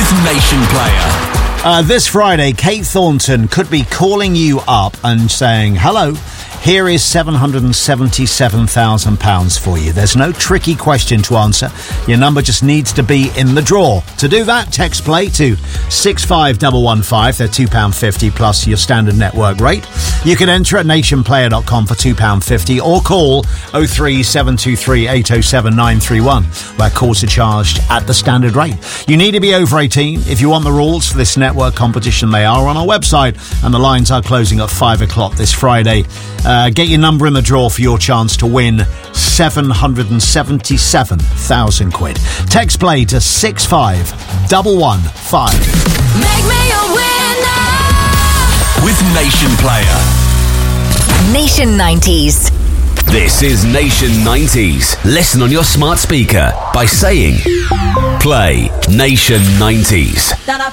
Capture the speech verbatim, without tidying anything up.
with Nation Player. Uh, this Friday, Kate Thornton could be calling you up and saying, hello, here is seven hundred seventy-seven thousand pounds for you. There's no tricky question to answer. Your number just needs to be in the draw. To do that, text play to six five one one five. They're two pounds fifty plus your standard network rate. You can enter at nation player dot com for two pounds fifty or call oh three seven two three eight oh seven nine three one, where calls are charged at the standard rate. You need to be over eighteen. If you want the rules for this network competition, they are on our website, and the lines are closing at five o'clock this Friday. Uh, get your number in the draw for your chance to win seven hundred seventy-seven thousand quid. Text play to six five one one five. Make me a winner with Nation Player. Nation nineties. This is Nation nineties. Listen on your smart speaker by saying play Nation nineties.